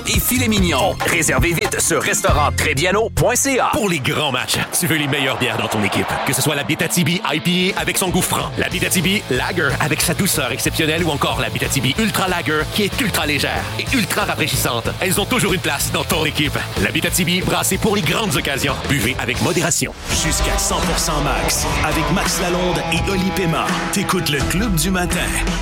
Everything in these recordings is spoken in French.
et filet mignon. Réservez vite sur restauranttrèsbieno.ca. Pour les grands matchs, tu veux les meilleures bières dans ton équipe. Que ce soit la Abitibi IPA avec son goût franc, la Abitibi Lager avec sa douceur exceptionnelle ou encore la Abitibi Ultra Lager qui est ultra légère et ultra rafraîchissante. Elles ont toujours une place dans ton équipe. La Abitibi brassée pour les grandes occasions. Buvez avec modération. Jusqu'à 100% max avec Max Lalonde et Oli Pema. T'écoutes le Club du matin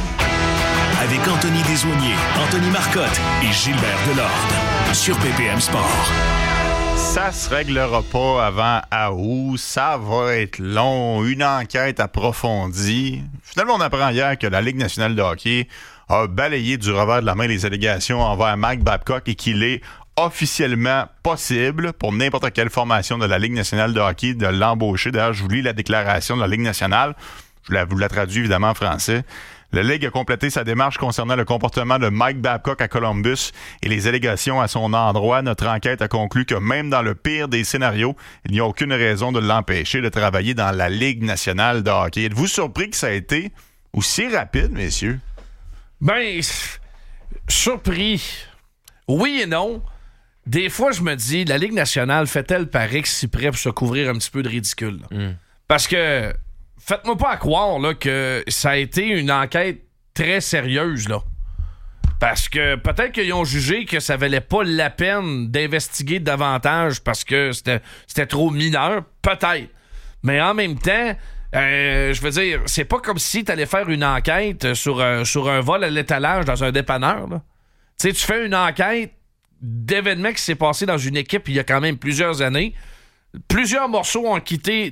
avec Anthony Desaulniers, Anthony Marcotte et Gilbert Delorde sur PPM Sport. Ça se réglera pas avant août. Ça va être long. Une enquête approfondie. Finalement, on apprend hier que la Ligue nationale de hockey a balayé du revers de la main les allégations envers Mike Babcock et qu'il est officiellement possible pour n'importe quelle formation de la Ligue nationale de hockey de l'embaucher. D'ailleurs, je vous lis la déclaration de la Ligue nationale. Je vous la traduis évidemment en français. La Ligue a complété sa démarche concernant le comportement de Mike Babcock à Columbus et les allégations à son endroit. Notre enquête a conclu que même dans le pire des scénarios, il n'y a aucune raison de l'empêcher de travailler dans la Ligue nationale de hockey. Êtes-vous surpris que ça a été aussi rapide, messieurs? Ben, surpris. Oui et non. Des fois, je me dis, la Ligue nationale fait-elle paraître si près pour se couvrir un petit peu de ridicule? Parce que, faites-moi pas à croire là, que ça a été une enquête très sérieuse. Là. Parce que peut-être qu'ils ont jugé que ça valait pas la peine d'investiguer davantage parce que c'était trop mineur. Peut-être. Mais en même temps, je veux dire, c'est pas comme si t'allais faire une enquête sur un vol à l'étalage dans un dépanneur. Tu sais, tu fais une enquête d'événements qui s'est passé dans une équipe il y a quand même plusieurs années. Plusieurs morceaux ont quitté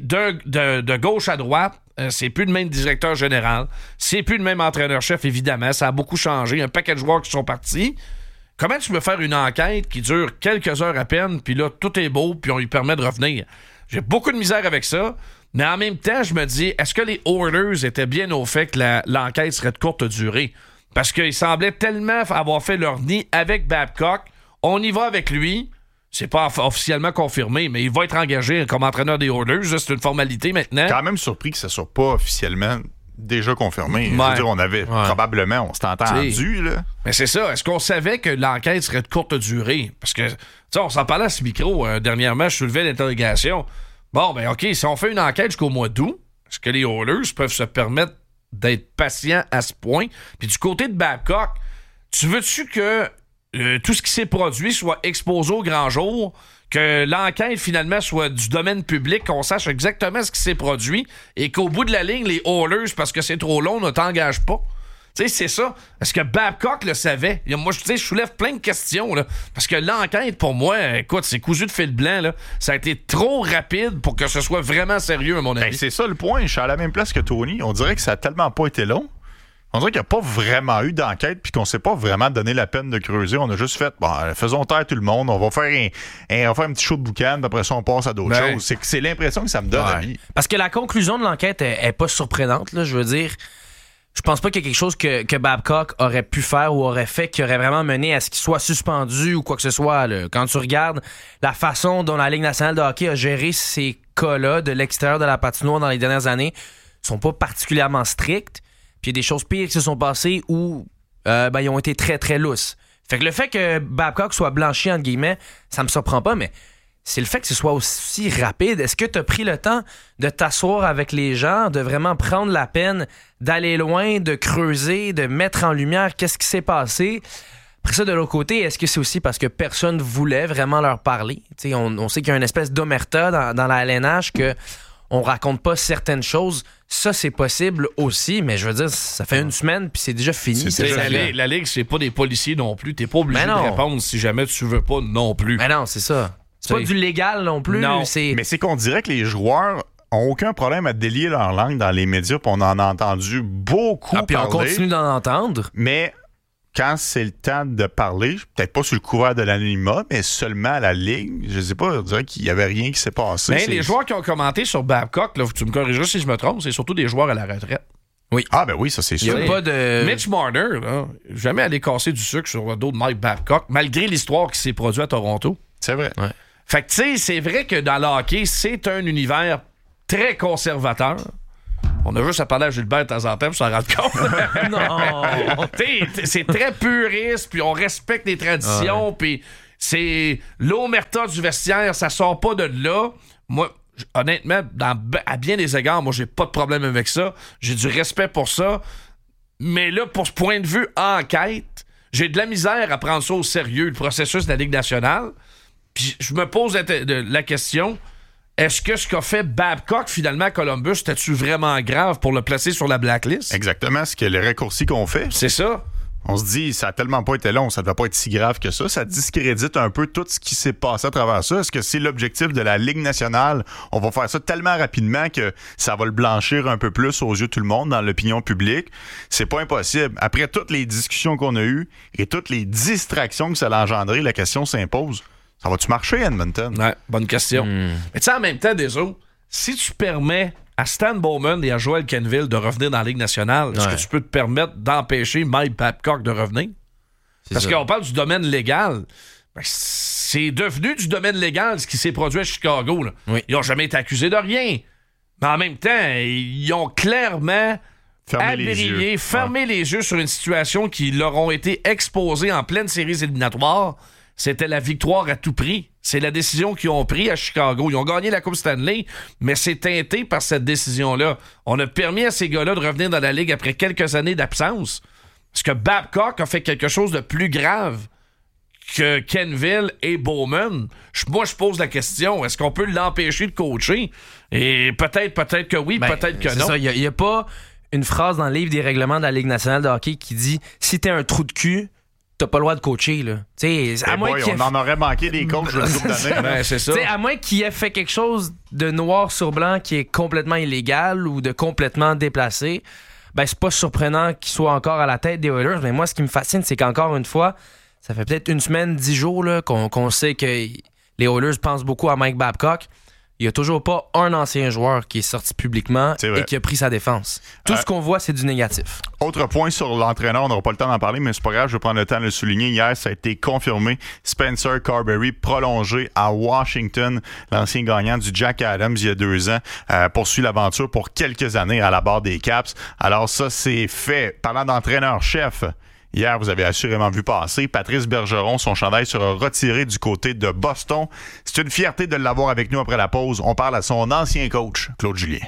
de gauche à droite. C'est plus le même directeur général. C'est plus le même entraîneur-chef, évidemment. Ça a beaucoup changé. Un paquet de joueurs qui sont partis. Comment tu peux faire une enquête qui dure quelques heures à peine, puis là, tout est beau, puis on lui permet de revenir? J'ai beaucoup de misère avec ça. Mais en même temps, je me dis, est-ce que les Oilers étaient bien au fait que l'enquête serait de courte durée? Parce qu'ils semblaient tellement avoir fait leur nid avec Babcock. On y va avec lui. C'est pas officiellement confirmé, mais il va être engagé comme entraîneur des Oilers. C'est une formalité maintenant. Quand même surpris que ça soit pas officiellement déjà confirmé. Je veux dire, on avait probablement, on s'est entendu. Là. Mais c'est ça. Est-ce qu'on savait que l'enquête serait de courte durée? Parce que, tu sais, on s'en parlait à ce micro dernièrement, je soulevais l'interrogation. Bon, ben OK, si on fait une enquête jusqu'au mois d'août, est-ce que les Oilers peuvent se permettre d'être patients à ce point? Puis du côté de Babcock, tu veux-tu que tout ce qui s'est produit soit exposé au grand jour, que l'enquête finalement soit du domaine public, qu'on sache exactement ce qui s'est produit et qu'au bout de la ligne, les Oilers, parce que c'est trop long, ne t'engagent pas? Tu sais, c'est ça. Est-ce que Babcock le savait? Moi, je soulève plein de questions, là. Parce que l'enquête, pour moi, écoute, c'est cousu de fil blanc, là. Ça a été trop rapide pour que ce soit vraiment sérieux, à mon avis. Ben, c'est ça le point. Je suis à la même place que Tony. On dirait que ça a tellement pas été long. On dirait qu'il n'y a pas vraiment eu d'enquête puis qu'on ne s'est pas vraiment donné la peine de creuser. On a juste fait, bon, faisons taire tout le monde. On va faire un petit show de boucan, puis après ça, on passe à d'autres choses. C'est l'impression que ça me donne à vie. Parce que la conclusion de l'enquête est pas surprenante, là. Je veux dire, je pense pas qu'il y a quelque chose que Babcock aurait pu faire ou aurait fait qui aurait vraiment mené à ce qu'il soit suspendu ou quoi que ce soit. Là. Quand tu regardes la façon dont la Ligue nationale de hockey a géré ces cas-là de l'extérieur de la patinoire dans les dernières années, ils sont pas particulièrement stricts. Puis il y a des choses pires qui se sont passées où ils ont été très, très lousses. Fait que le fait que Babcock soit blanchi, entre guillemets, ça me surprend pas, mais c'est le fait que ce soit aussi rapide. Est-ce que tu as pris le temps de t'asseoir avec les gens, de vraiment prendre la peine d'aller loin, de creuser, de mettre en lumière qu'est-ce qui s'est passé? Après ça, de l'autre côté, est-ce que c'est aussi parce que personne voulait vraiment leur parler? T'sais, on sait qu'il y a une espèce d'omerta dans la LNH que on raconte pas certaines choses. Ça, c'est possible aussi, mais je veux dire, ça fait une semaine puis c'est déjà fini. La Ligue, c'est pas des policiers non plus. T'es pas obligé de répondre si jamais tu veux pas non plus. Mais non, c'est ça. C'est pas du légal non plus. Non. Mais c'est qu'on dirait que les joueurs ont aucun problème à délier leur langue dans les médias, puis on en a entendu beaucoup parler. Puis on continue d'en entendre. Mais quand c'est le temps de parler, peut-être pas sous le couvert de l'anonymat, mais seulement à la Ligue, je sais pas, on dirait qu'il y avait rien qui s'est passé. Mais les joueurs qui ont commenté sur Babcock, là, tu me corrigeras si je me trompe, c'est surtout des joueurs à la retraite. Oui. Ah, ben oui, ça c'est sûr. Il n'y a pas de... Mitch Marner, là, jamais allé casser du sucre sur le dos de Mike Babcock, malgré l'histoire qui s'est produite à Toronto. C'est vrai. Ouais. Fait que, tu sais, c'est vrai que dans le hockey, c'est un univers très conservateur. On a juste à parler à Gilbert de temps en temps pour s'en rendre compte. Non! C'est très puriste, puis on respecte les traditions, puis c'est l'omerta du vestiaire, ça sort pas de là. Moi, honnêtement, à bien des égards, moi, j'ai pas de problème avec ça. J'ai du respect pour ça. Mais là, pour ce point de vue enquête, j'ai de la misère à prendre ça au sérieux, le processus de la Ligue nationale. Puis je me pose la question, est-ce que ce qu'a fait Babcock, finalement, à Columbus, c'était-tu vraiment grave pour le placer sur la blacklist? Exactement, ce que les raccourcis qu'on fait. C'est ça. On se dit, ça a tellement pas été long, ça devait pas être si grave que ça. Ça discrédite un peu tout ce qui s'est passé à travers ça. Est-ce que c'est l'objectif de la Ligue nationale? On va faire ça tellement rapidement que ça va le blanchir un peu plus aux yeux de tout le monde, dans l'opinion publique. C'est pas impossible. Après toutes les discussions qu'on a eues et toutes les distractions que ça a engendré, la question s'impose. Ça va-tu marcher, Edmonton? Ouais, bonne question. Mais tu sais, en même temps, Deso, si tu permets à Stan Bowman et à Joel Kenville de revenir dans la Ligue nationale, est-ce que tu peux te permettre d'empêcher Mike Babcock de revenir? Parce qu'on parle du domaine légal. Ben, c'est devenu du domaine légal ce qui s'est produit à Chicago. Là. Oui. Ils n'ont jamais été accusés de rien. Mais en même temps, ils ont clairement fermé les yeux sur une situation qui leur ont été exposée en pleine séries éliminatoires. C'était la victoire à tout prix. C'est la décision qu'ils ont prise à Chicago. Ils ont gagné la Coupe Stanley, mais c'est teinté par cette décision-là. On a permis à ces gars-là de revenir dans la Ligue après quelques années d'absence. Parce que Babcock a fait quelque chose de plus grave que Kenville et Bowman. Moi, je pose la question, est-ce qu'on peut l'empêcher de coacher? Et peut-être que oui, peut-être que non. Il n'y a pas une phrase dans le livre des règlements de la Ligue nationale de hockey qui dit « Si t'es un trou de cul, t'as pas le droit de coacher, là. » On en aurait manqué des coachs de couple d'années. Ben, c'est ça. À moins qu'il ait fait quelque chose de noir sur blanc qui est complètement illégal ou de complètement déplacé, ben c'est pas surprenant qu'il soit encore à la tête des Oilers. Mais moi, ce qui me fascine, c'est qu'encore une fois, ça fait peut-être une semaine, 10 jours là, qu'on sait que les Oilers pensent beaucoup à Mike Babcock. Il n'y a toujours pas un ancien joueur qui est sorti publiquement et qui a pris sa défense. Tout ce qu'on voit, c'est du négatif. Autre point sur l'entraîneur, on n'aura pas le temps d'en parler, mais c'est pas grave, je vais prendre le temps de le souligner. Hier, ça a été confirmé. Spencer Carberry, prolongé à Washington, l'ancien gagnant du Jack Adams il y a 2 ans, poursuit l'aventure pour quelques années à la barre des Caps. Alors ça, c'est fait. Parlant d'entraîneur-chef, hier, vous avez assurément vu passer, Patrice Bergeron, son chandail sera retiré du côté de Boston. C'est une fierté de l'avoir avec nous après la pause. On parle à son ancien coach, Claude Julien.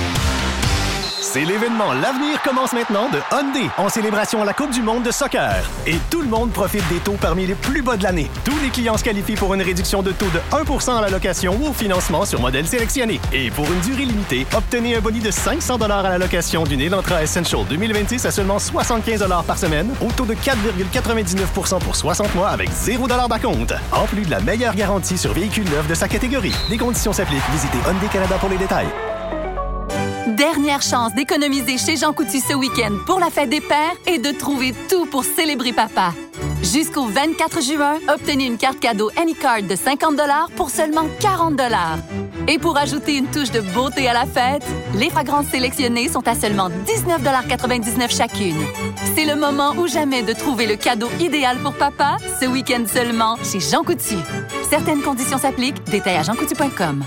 C'est l'événement L'Avenir commence maintenant de Hyundai en célébration à la Coupe du monde de soccer. Et tout le monde profite des taux parmi les plus bas de l'année. Tous les clients se qualifient pour une réduction de taux de 1% à la location ou au financement sur modèle sélectionné. Et pour une durée limitée, obtenez un boni de $500 à la location d'une Elantra Essential 2026 à seulement $75 par semaine, au taux de 4,99% pour 60 mois avec $0 d'acompte. En plus de la meilleure garantie sur véhicules neufs de sa catégorie. Des conditions s'appliquent. Visitez Hyundai Canada pour les détails. Dernière chance d'économiser chez Jean Coutu ce week-end pour la fête des pères et de trouver tout pour célébrer papa. Jusqu'au 24 juin, obtenez une carte cadeau Anycard de $50 pour seulement $40. Et pour ajouter une touche de beauté à la fête, les fragrances sélectionnées sont à seulement $19,99 chacune. C'est le moment ou jamais de trouver le cadeau idéal pour papa, ce week-end seulement chez Jean Coutu. Certaines conditions s'appliquent, détails à jeancoutu.com.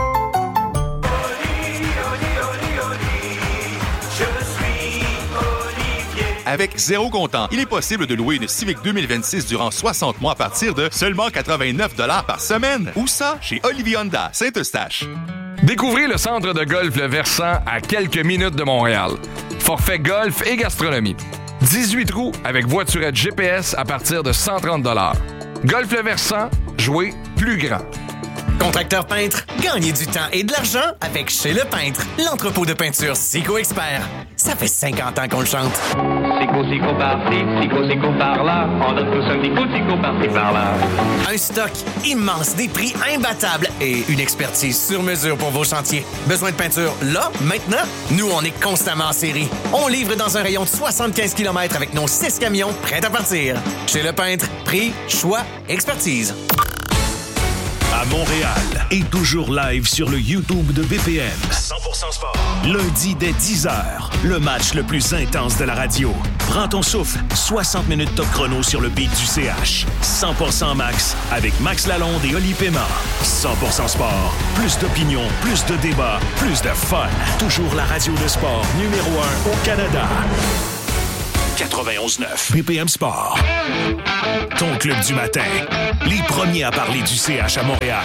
Avec zéro comptant, il est possible de louer une Civic 2026 durant 60 mois à partir de seulement 89 $ par semaine. Où ça? Chez Olivier Honda, Saint-Eustache. Découvrez le centre de golf Le Versant à quelques minutes de Montréal. Forfait golf et gastronomie. 18 trous avec voiturette GPS à partir de 130 $. Golf Le Versant, jouez plus grand. Contracteur peintre, gagnez du temps et de l'argent avec Chez Le Peintre, l'entrepôt de peinture Sico Expert. Ça fait 50 ans qu'on le chante. Sico par-ci, Sico par-là, on a tous un Sico par-ci par-là. Un stock immense, des prix imbattables et une expertise sur mesure pour vos chantiers. Besoin de peinture là, maintenant? Nous, on est constamment en série. On livre dans un rayon de 75 km avec nos 6 camions prêts à partir. Chez Le Peintre, prix, choix, expertise. À Montréal et toujours live sur le YouTube de BPM. 100% sport. Lundi dès 10h, le match le plus intense de la radio. Prends ton souffle. 60 minutes top chrono sur le beat du CH. 100% max avec Max Lalonde et Oli Pema. 100% sport. Plus d'opinion, plus de débats, plus de fun. Toujours la radio de sport numéro 1 au Canada. 91.9 BPM Sport. Ton club du matin. Les premiers à parler du CH à Montréal.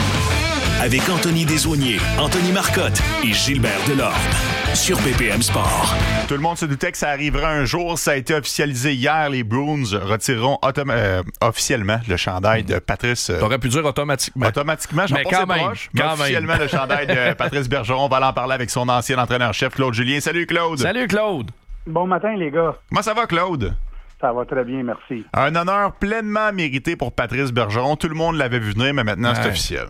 Avec Anthony Desaulniers, Anthony Marcotte et Gilbert Delorme. Sur BPM Sport. Tout le monde se doutait que ça arriverait un jour. Ça a été officialisé hier. Les Bruins retireront officiellement le chandail de Patrice. T'aurais pu dire automatiquement. Automatiquement, j'en pense proche. Mais officiellement, le chandail de Patrice Bergeron. On va en parler avec son ancien entraîneur-chef, Claude Julien. Salut, Claude. Salut, Claude. Bon matin, les gars. Comment ça va, Claude? Ça va très bien, merci. Un honneur pleinement mérité pour Patrice Bergeron. Tout le monde l'avait vu venir, mais maintenant, c'est officiel.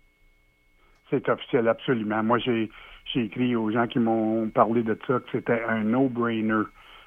C'est officiel, absolument. Moi, j'ai écrit aux gens qui m'ont parlé de ça que c'était un no-brainer.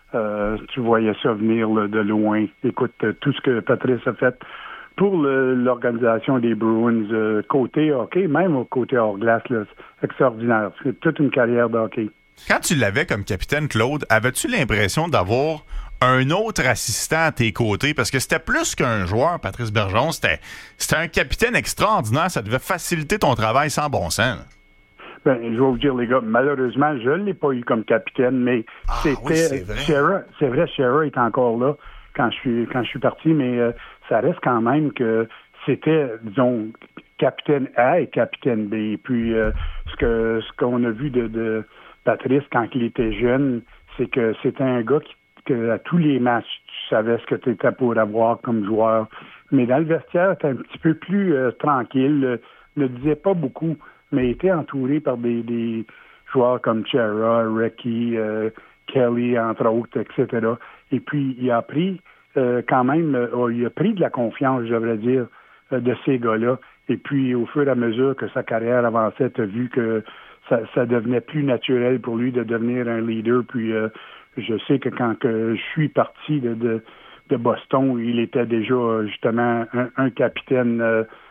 Tu voyais ça venir là, de loin. Écoute, tout ce que Patrice a fait pour l'organisation des Bruins, côté hockey, même au côté hors-glace, là, c'est extraordinaire. C'est toute une carrière de hockey. Quand tu l'avais comme capitaine, Claude, avais-tu l'impression d'avoir un autre assistant à tes côtés? Parce que c'était plus qu'un joueur, Patrice Bergeron. C'était un capitaine extraordinaire. Ça devait faciliter ton travail sans bon sens. Ben, je vais vous dire, les gars, malheureusement, je ne l'ai pas eu comme capitaine, mais c'était... Oui, c'est vrai. C'est vrai, Shearer est encore là quand je suis parti, mais ça reste quand même que c'était, disons, capitaine A et capitaine B. Puis ce qu'on a vu de Patrice quand il était jeune, c'est que c'était un gars que à tous les matchs, tu savais ce que tu étais pour avoir comme joueur. Mais dans le vestiaire, tu un petit peu plus tranquille, ne disait pas beaucoup, mais était entouré par des joueurs comme Chara, Recchi, Kelly, entre autres, etc. Et puis, il a pris quand même, il a pris de la confiance, je devrais dire, de ces gars-là. Et puis, au fur et à mesure que sa carrière avançait, tu as vu que ça devenait plus naturel pour lui de devenir un leader. Puis, je sais que quand je suis parti de Boston, il était déjà justement un capitaine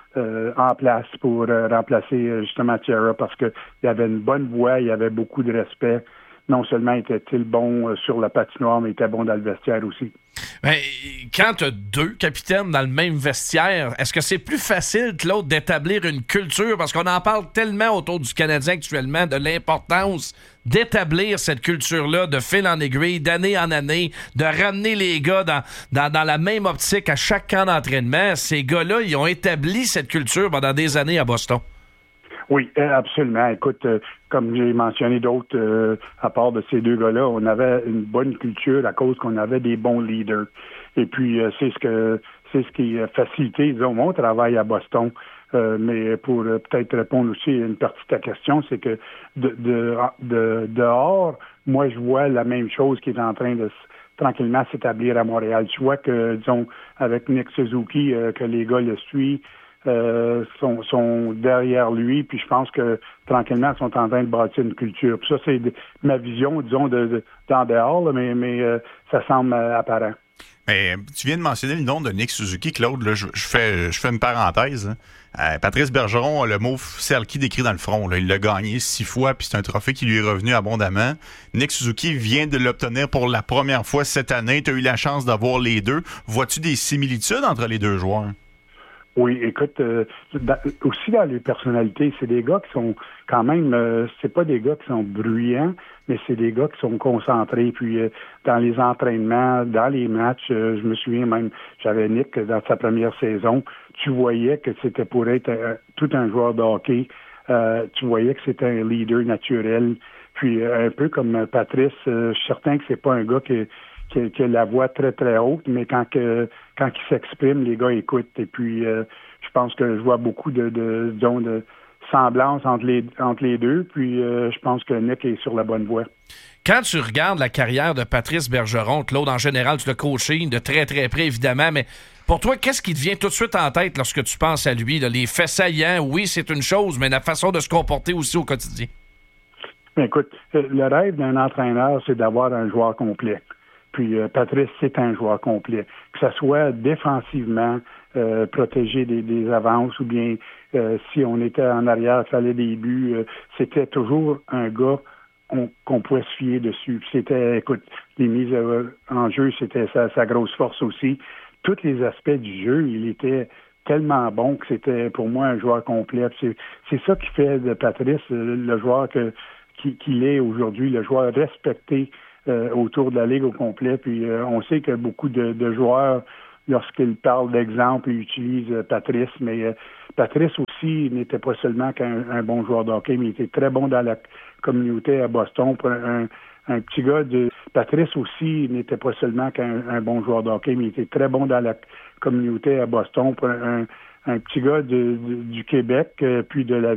en place pour remplacer justement Chara parce qu'il avait une bonne voix, il avait beaucoup de respect. Non seulement était-il bon sur la patinoire, mais il était bon dans le vestiaire aussi. Ben, quand tu as deux capitaines dans le même vestiaire, est-ce que c'est plus facile, Claude, d'établir une culture? Parce qu'on en parle tellement autour du Canadien actuellement de l'importance d'établir cette culture-là de fil en aiguille, d'année en année, de ramener les gars dans la même optique à chaque camp d'entraînement. Ces gars-là, ils ont établi cette culture pendant des années à Boston. Oui, absolument. Écoute, comme j'ai mentionné d'autres, à part de ces deux gars-là, on avait une bonne culture à cause qu'on avait des bons leaders. Et puis, c'est ce qui a facilité, disons, mon travail à Boston. Mais pour peut-être répondre aussi à une partie de ta question, c'est que dehors, moi, je vois la même chose qui est en train de tranquillement s'établir à Montréal. Tu vois que, disons, avec Nick Suzuki, que les gars le suivent, sont derrière lui, puis je pense que tranquillement, ils sont en train de bâtir une culture. Puis ça, c'est ma vision, disons, d'en dehors, là, mais ça semble apparent. Mais tu viens de mentionner le nom de Nick Suzuki, Claude. Là, je fais une parenthèse. Patrice Bergeron a le mot Selkie décrit dans le front. Là. Il l'a gagné 6 fois, puis c'est un trophée qui lui est revenu abondamment. Nick Suzuki vient de l'obtenir pour la première fois cette année. Tu as eu la chance d'avoir les deux. Vois-tu des similitudes entre les deux joueurs? Oui, écoute, aussi dans les personnalités, c'est des gars qui sont quand même, c'est pas des gars qui sont bruyants, mais c'est des gars qui sont concentrés. Puis dans les entraînements, dans les matchs, je me souviens même, j'avais Nick dans sa première saison, tu voyais que c'était pour être tout un joueur de hockey. Tu voyais que c'était un leader naturel. Puis un peu comme Patrice, je suis certain que c'est pas un gars qui a la voix très, très haute, mais quand il s'exprime, les gars écoutent. Et puis, je pense que je vois beaucoup de semblance entre les deux. Puis, je pense que Nick est sur la bonne voie. Quand tu regardes la carrière de Patrice Bergeron, Claude, en général, tu l'as coaché de très, très près, évidemment, mais pour toi, qu'est-ce qui te vient tout de suite en tête lorsque tu penses à lui? Là? Les faits saillants, oui, c'est une chose, mais la façon de se comporter aussi au quotidien. Bien, écoute, le rêve d'un entraîneur, c'est d'avoir un joueur complet. Puis Patrice, c'est un joueur complet. Que ce soit défensivement, protéger des avances, ou bien si on était en arrière, fallait des buts, c'était toujours un gars qu'on pouvait se fier dessus. C'était, écoute, les mises en jeu, c'était sa grosse force aussi. Tous les aspects du jeu, il était tellement bon que c'était pour moi un joueur complet. C'est ça qui fait de Patrice le joueur qu'il est aujourd'hui, le joueur respecté autour de la Ligue au complet. Puis on sait que beaucoup de joueurs, lorsqu'ils parlent d'exemple, ils utilisent Patrice, mais Patrice aussi n'était pas seulement qu'un bon joueur de hockey, mais il était très bon dans la communauté à Boston. Pour un petit gars de Patrice aussi n'était pas seulement qu'un bon joueur de hockey, mais il était très bon dans la communauté à Boston. Pour un petit gars du Québec, puis de la